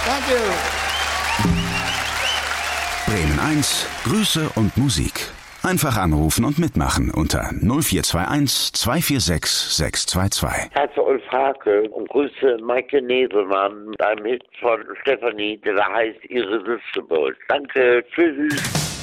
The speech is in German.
Danke. Bremen 1, Grüße und Musik. Einfach anrufen und mitmachen unter 0421 246 622. Herr Ulf Hake und Grüße Maike Neselmann mit einem Hit von Stefanie, der heißt Ihre Lüfteboot. Danke, tschüss.